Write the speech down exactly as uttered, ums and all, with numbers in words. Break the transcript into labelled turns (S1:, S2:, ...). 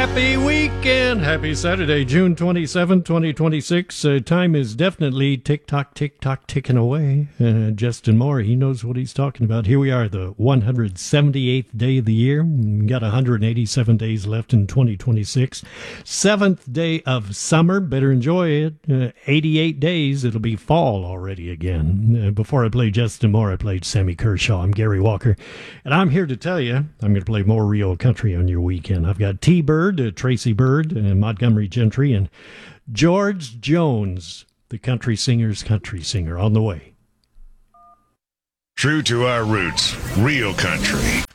S1: Happy weekend. Happy Saturday, June twenty-seventh, twenty twenty-six. Uh, time is definitely tick-tock, tick-tock, ticking away. Uh, Justin Moore, he knows what he's talking about. Here we are, the one hundred seventy-eighth day of the year. Got one hundred eighty-seven days left in twenty twenty-six. Seventh day of summer. Better enjoy it. Uh, eighty-eight days. It'll be fall already again. Uh, before I played Justin Moore, I played Sammy Kershaw. I'm Gary Walker. And I'm here to tell you, I'm going to play more real country on your weekend. I've got T-Bird, uh, Tracy Bird, uh, Montgomery Gentry, and George Jones, the country singer's country singer, on the way.
S2: True to our roots, real country.